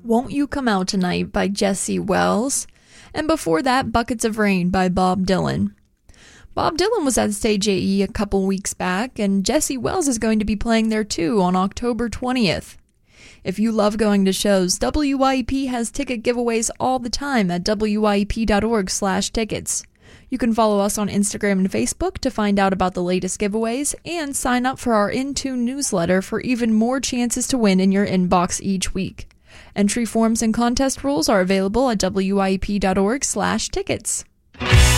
Won't You Come Out Tonight by Jesse Wells, and before that, Buckets of Rain by Bob Dylan. Bob Dylan was at Stage AE a couple weeks back, and Jesse Wells is going to be playing there too on October 20th. If you love going to shows, WYEP has ticket giveaways all the time at wyep.org/tickets. You can follow us on Instagram and Facebook to find out about the latest giveaways and sign up for our In-Tune newsletter for even more chances to win in your inbox each week. Entry forms and contest rules are available at wyep.org/tickets.